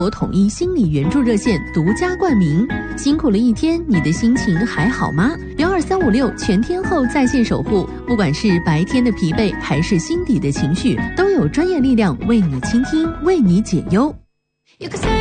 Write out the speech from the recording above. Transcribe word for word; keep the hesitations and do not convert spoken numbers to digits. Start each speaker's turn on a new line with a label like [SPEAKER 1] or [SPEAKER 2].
[SPEAKER 1] 我统一心理援助热线独家冠名，辛苦了一天，你的心情还好吗？幺二三五六全天候在线守护，不管是白天的疲惫，还是心底的情绪，都有专业力量为你倾听，为你解忧。